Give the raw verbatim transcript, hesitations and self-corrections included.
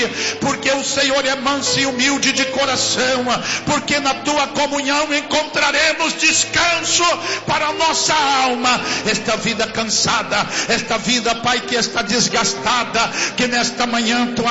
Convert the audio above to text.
porque o Senhor é manso e humilde de coração, porque na tua comunhão encontraremos descanso para a nossa alma. Esta vida cansada, esta vida, Pai, que está desgastada, que nesta manhã tu